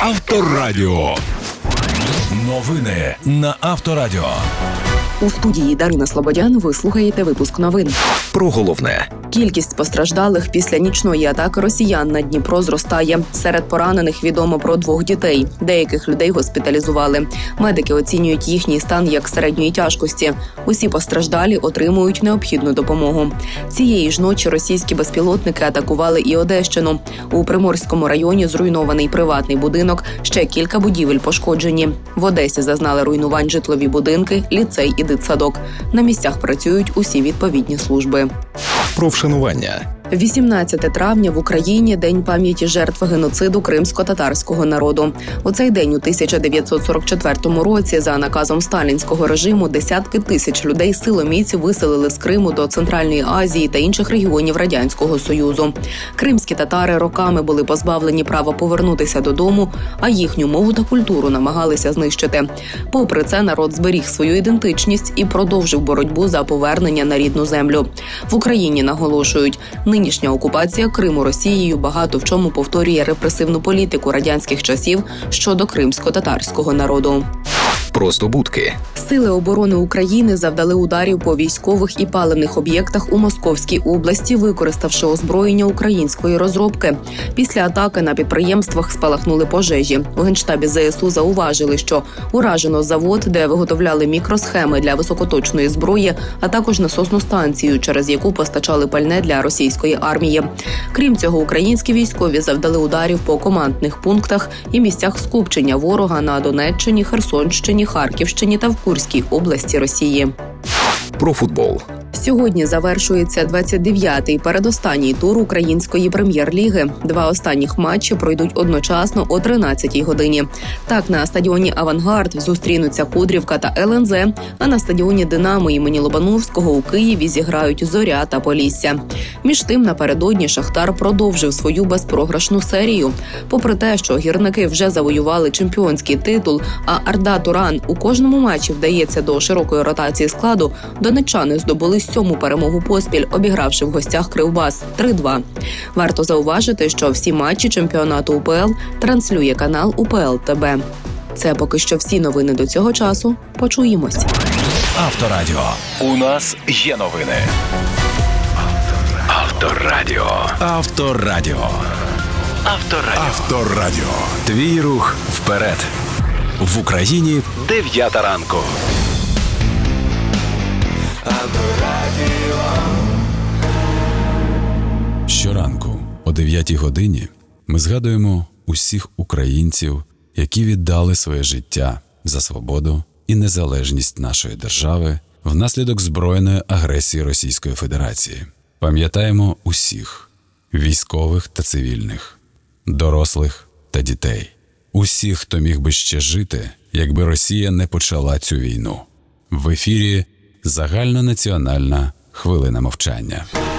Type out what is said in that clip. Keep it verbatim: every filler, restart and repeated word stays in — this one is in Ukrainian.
Авторадіо. Новини на Авторадіо. У студії Дарина Слободян ви слухаєте випуск новин. Про головне. Кількість постраждалих після нічної атаки росіян на Дніпро зростає. Серед поранених відомо про двох дітей. Деяких людей госпіталізували. Медики оцінюють їхній стан як середньої тяжкості. Усі постраждалі отримують необхідну допомогу. Цієї ж ночі російські безпілотники атакували і Одещину. У Приморському районі зруйнований приватний будинок, ще кілька будівель пошкоджені. В Одесі зазнали руйнувань житлові будинки, ліцей і дитсадок. На місцях працюють усі відповідні служби. Про вшанування. вісімнадцяте травня в Україні – День пам'яті жертв геноциду кримсько-татарського народу. У цей день у тисяча дев'ятсот сорок четвертому році за наказом сталінського режиму десятки тисяч людей силоміць виселили з Криму до Центральної Азії та інших регіонів Радянського Союзу. Кримські татари роками були позбавлені права повернутися додому, а їхню мову та культуру намагалися знищити. Попри це, народ зберіг свою ідентичність і продовжив боротьбу за повернення на рідну землю. В Україні наголошують – нинішня окупація Криму Росією багато в чому повторює репресивну політику радянських часів щодо кримсько-татарського народу. Просто будки. Сили оборони України завдали ударів по військових і паливних об'єктах у Московській області, використавши озброєння української розробки. Після атаки на підприємствах спалахнули пожежі. У Генштабі ЗСУ зауважили, що уражено завод, де виготовляли мікросхеми для високоточної зброї, а також насосну станцію, через яку постачали пальне для російської армії. Крім цього, українські військові завдали ударів по командних пунктах і місцях скупчення ворога на Донеччині, Херсонщині, Харківщині та в Курській області Росії. Про футбол. Сьогодні завершується двадцять дев'ятий передостанній тур української прем'єр-ліги. Два останніх матчі пройдуть одночасно о тринадцятій годині. Так, на стадіоні «Авангард» зустрінуться Кудрівка та ел ен зет, а на стадіоні «Динамо» імені Лобановського у Києві зіграють «Зоря» та «Полісся». Між тим, напередодні «Шахтар» продовжив свою безпрограшну серію. Попри те, що гірники вже завоювали чемпіонський титул, а Арда Туран у кожному матчі вдається до широкої ротації складу, донеччани здобули сьому перемогу поспіль, обігравши в гостях Кривбас три два. Варто зауважити, що всі матчі чемпіонату у пе ел транслює канал у пе ел те бе. Це поки що всі новини до цього часу. Почуємось. Авторадіо. У нас є новини. Авторадіо. Авторадіо. Авторадіо. Авторадіо. Твій рух вперед. В Україні дев'ята ранку. Щоранку о дев'ятій годині ми згадуємо усіх українців, які віддали своє життя за свободу і незалежність нашої держави внаслідок збройної агресії Російської Федерації. Пам'ятаємо усіх – військових та цивільних, дорослих та дітей. Усіх, хто міг би ще жити, якби Росія не почала цю війну. В ефірі загальнонаціональна хвилина мовчання.